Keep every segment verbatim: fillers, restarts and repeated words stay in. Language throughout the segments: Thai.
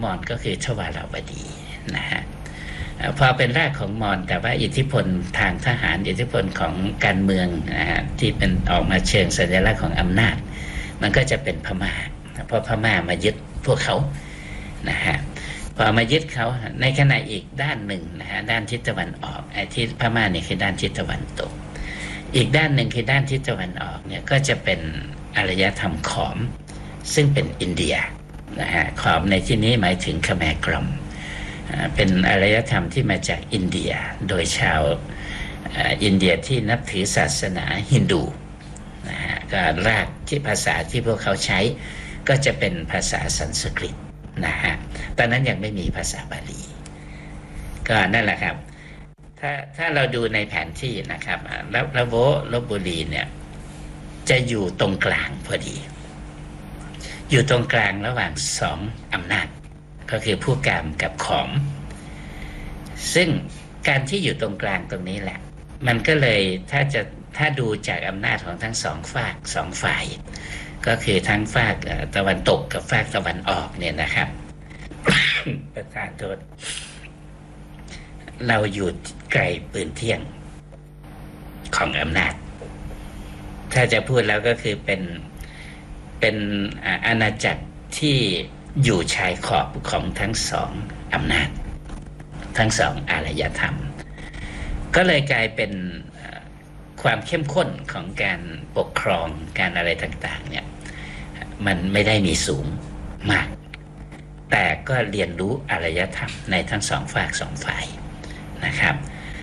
มอญก็คือชวาราวดีนะฮะพอเป็นรากของมอญแต่ว่าอิทธิพลทางทหารอิทธิพลของการเมืองนะฮะที่เป็นออกมาเชิงสัญลักษณ์ของอำนาจมันก็จะเป็นพม่าเพราะพม่ามายึดพวกเขานะฮะพอมายึดเขาในขณะอีกด้านหนึ่งนะฮะด้านทิศตะวันออกไอ้ที่พม่าเนี่ยคือด้านทิศตะวันตกอีกด้านหนึ่งคือด้านทิศตะวันออกเนี่ยก็จะเป็นอารยธรรมขอมซึ่งเป็นอินเดียนะฮะขอมในที่นี้หมายถึงขแมร์กรอมเป็นอารยธรรมที่มาจากอินเดียโดยชาวอินเดียที่นับถือศาสนาฮินดูนะฮะก็รากที่ภาษาที่พวกเขาใช้ก็จะเป็นภาษาสันสกฤตนะฮะตอนนั้นยังไม่มีภาษาบาลีก็นั่นแหละครับถ้าถ้าเราดูในแผนที่นะครับแล้วละโวลพบุรีเนี่ยจะอยู่ตรงกลางพอดีอยู่ตรงกลางระหว่างสองอำนาจก็คือผู้กามกับขอมซึ่งการที่อยู่ตรงกลางตรงนี้แหละมันก็เลยถ้าจะถ้าดูจากอำนาจของทั้งสองฝากสองฝ่ายก็คือทั้งฝากตะวันตกกับฝากตะวันออกเนี่ยนะครับ ประธานโทษเราอยู่ไกลปืนเที่ยงของอำนาจถ้าจะพูดแล้วก็คือเป็นเป็นอาณาจักรที่อยู่ชายขอบของทั้งสองอำนาจทั้งสองอารยธรรมก็เลยกลายเป็นความเข้มข้นของการปกครองการอะไรต่างๆเนี่ยมันไม่ได้มีสูงมากแต่ก็เรียนรู้อารยธรรมในทั้งสองฝากสองฝ่ายนะครับ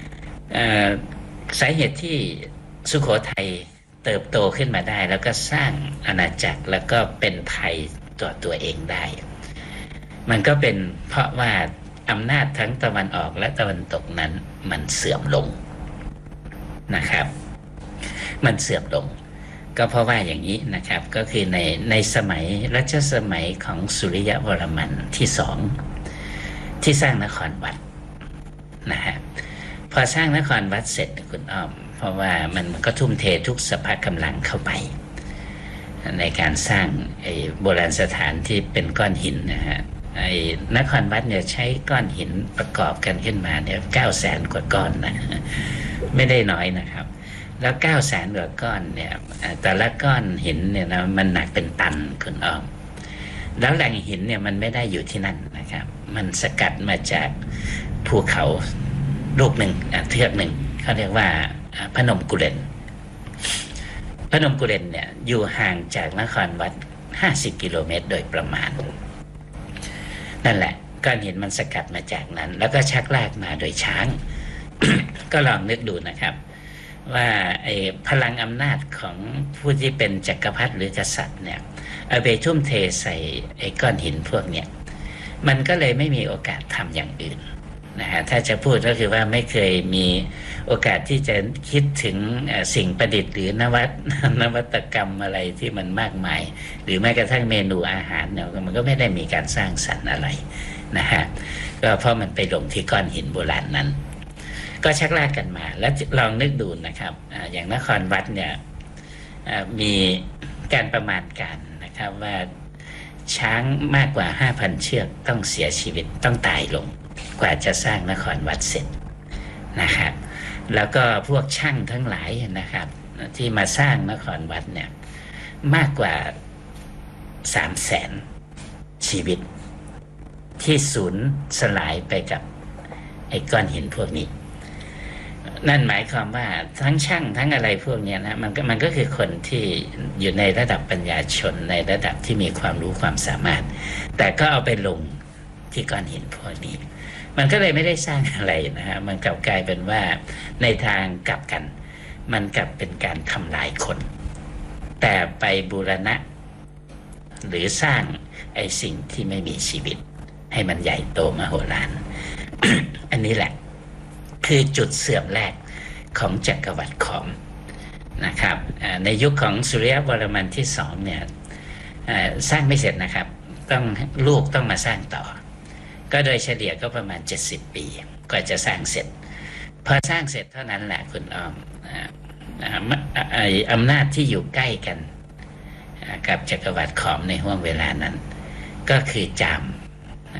สาเหตุที่สุโขทัยเติบโตขึ้นมาได้แล้วก็สร้างอาณาจักรแล้วก็เป็นไทยตัวตัวเองได้มันก็เป็นเพราะว่าอำนาจทั้งตะวันออกและตะวันตกนั้นมันเสื่อมลงนะครับมันเสื่อมลงก็เพราะว่าอย่างนี้นะครับก็คือในในสมัยรัชสมัยของสุริยวรมันที่สองที่สร้างนครวัดนะฮะพอสร้างนครวัดเสร็จคุณอ้อมเพราะว่ามันก็ทุ่มเททุกสภากำลังเข้าไปในการสร้างไอ้โบราณสถานที่เป็นก้อนหินนะฮะไอ้นครวัดเนี่ยใช้ก้อนหินประกอบกันขึ้นมาเนี่ยเก้าแสนกว่าก้อนนะไม่ได้น้อยนะครับแล้วเก้าแสนกว่าก้อนเนี่ยแต่ละก้อนหินเนี่ยนะมันหนักเป็นตันคุณอ้อมแล้วแหล่งหินเนี่ยมันไม่ได้อยู่ที่นั่นนะครับมันสกัดมาจากภูเขาลูกหนึ่งเทือกหนึ่งเขาเรียกว่าพนมกุเรนพนมกุเรนเนี่ยอยู่ห่างจากนครวัดห้าสิบกิโลเมตรโดยประมาณนั่นแหละก้อนหินมันสกัดมาจากนั้นแล้วก็ชักลากมาโดยช้าง ก็ลองนึกดูนะครับว่าไอ้พลังอำนาจของผู้ที่เป็นจักรพรรดิหรือกษัตริย์เนี่ยเอาไปทุ่มเทใส่ไอ้ก้อนหินพวกเนี้ยมันก็เลยไม่มีโอกาสทำอย่างอื่นนะฮะถ้าจะพูดก็คือว่าไม่เคยมีโอกาสที่จะคิดถึงสิ่งประดิษฐ์หรือนวัตนวัตกรรมอะไรที่มันมากมายหรือแม้กระทั่งเมนูอาหารเนี่ยมันก็ไม่ได้มีการสร้างสรรค์อะไรนะฮะก็เพราะมันไปลงที่ก้อนหินโบราณนั้นก็ชักลากกันมาแล้วลองนึกดูนะครับอย่างนครวัดเนี่ยมีการประมาณการนะครับว่าช้างมากกว่า ห้าพัน เชือกต้องเสียชีวิตต้องตายลงกว่าจะสร้างนครวัดเสร็จนะครับแล้วก็พวกช่างทั้งหลายนะครับที่มาสร้างนครวัดเนี่ยมากกว่า สามแสน ชีวิตที่สูญสลายไปกับไอ้ก้อนหินพวกนี้นั่นหมายความว่าทั้งช่างทั้งอะไรพวกนี้นะมันก็มันก็คือคนที่อยู่ในระดับปัญญาชนในระดับที่มีความรู้ความสามารถแต่ก็เอาไปลงที่ก้อนหินพวกนี้มันก็เลยไม่ได้สร้างอะไรนะฮะมันกลับกลายเป็นว่าในทางกลับกันมันกลับเป็นการทำลายคนแต่ไปบูรณะหรือสร้างไอ้สิ่งที่ไม่มีชีวิตให้มันใหญ่โตมโหฬาร อันนี้แหละคือจุดเสื่อมแรกของจักรวรรดิขอมนะครับในยุคของสุริยวรมันที่สองเนี่ยสร้างไม่เสร็จนะครับต้องลูกต้องมาสร้างต่อก็โดยเฉลี่ยก็ประมาณเจ็ดสิบปีกว่าจะสร้างเสร็จพอสร้างเสร็จเท่านั้นแหละคุณอ้อมอำนาจที่อยู่ใกล้กันกับจักรวรรดิขอมในห่วงเวลานั้นก็คือจาม